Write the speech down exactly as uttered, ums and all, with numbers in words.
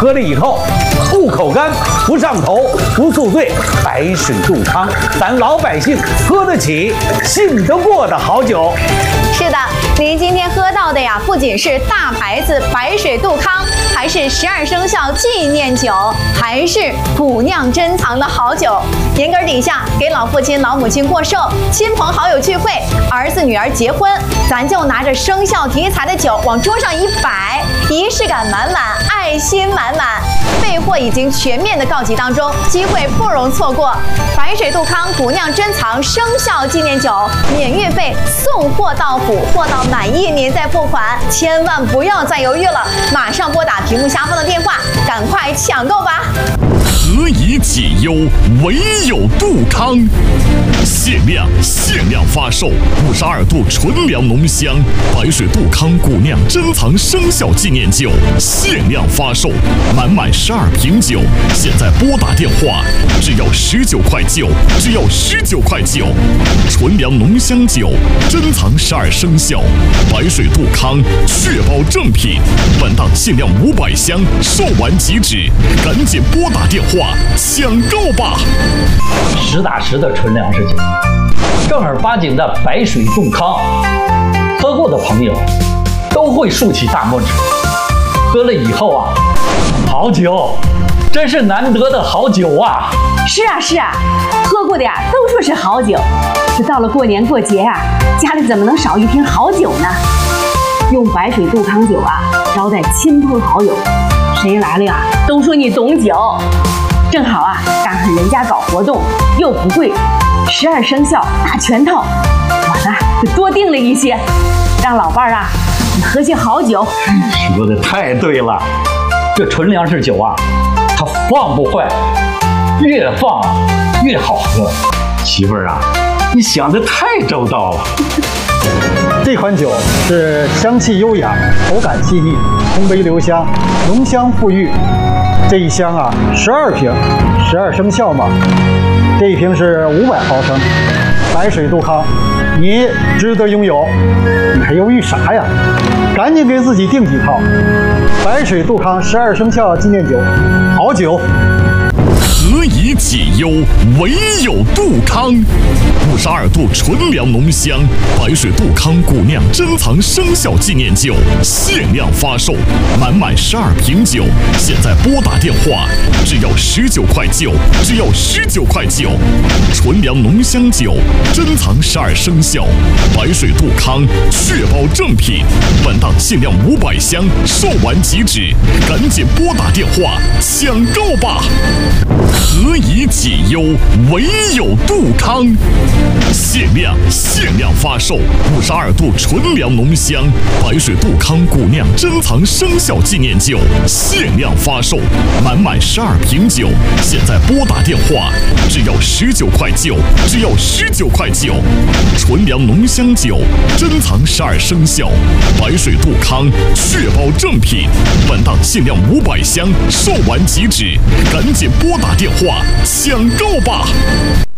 喝了以后不口干、不上头、不宿醉，白水杜康，咱老百姓喝得起、信得过的好酒。 是的，您今天喝到的呀，不仅是大牌子白水杜康，还是十二生肖纪念酒，还是古酿珍藏的好酒。年根底下给老父亲、老母亲过寿，亲朋好友聚会，儿子女儿结婚，咱就拿着生肖题材的酒往桌上一摆，仪式感满满，爱心满满。备货已经全面的告急当中，机会不容错过。白水杜康古酿珍藏生肖纪念酒，免运费，送货到府，货到满意您再付款，千万不要再犹豫了，马上拨打屏幕下方的电话，赶快抢购吧！ 何以解忧，唯有杜康。限量限量发售五十二度纯粮浓香白水杜康古酿珍藏生肖纪念酒，限量发售，满满十二瓶酒，现在拨打电话，只要十九块九，只要十九块九。纯粮浓香酒，珍藏十二生肖，白水杜康，确保正品。本档限量五百箱，售完即止，赶紧拨打电话抢购吧！ 实打实的纯粮食酒，正儿八经的白水杜康，喝过的朋友都会竖起大拇指。喝了以后啊，好酒，真是难得的好酒啊！ 是啊是啊，喝过的呀都说是好酒，这到了过年过节啊，家里怎么能少一瓶好酒呢？用白水杜康酒啊招待亲朋好友，谁来了呀都说你懂酒。正好啊，赶上人家搞活动，又不贵，十二生肖大全套，我呢就多订了一些，让老伴儿啊喝些好酒。 说的太对了，这纯粮食酒啊，它放不坏，越放越好喝。媳妇儿啊，你想的太周到了。 这款酒是香气优雅，口感细腻，通杯留香，浓香馥郁。这一箱啊，十二瓶，十二生肖嘛。这一瓶是五百毫升，白水杜康，你值得拥有，你还犹豫啥呀？赶紧给自己订几套白水杜康十二生肖纪念酒，好酒。 何以解忧，唯有杜康。五十二度纯粮浓香白水杜康古酿珍藏生肖纪念酒，限量发售，满满十二瓶酒，现在拨打电话，只要十九块九，只要十九块九。纯粮浓香酒，珍藏十二生肖，白水杜康，确保正品。本档限量五百箱，售完即止，赶紧拨打电话抢购吧！何以解忧，唯有杜康。限量限量发售五十二度纯粮浓香白水杜康古酿珍藏生肖纪念酒，限量发售，满满十二瓶酒，现在拨打电话，只要十九块九，只要十九块九。纯粮浓香酒，珍藏十二生肖，白水杜康，确保正品。本档限量五百箱，售完即止，赶紧拨打电话抢购吧！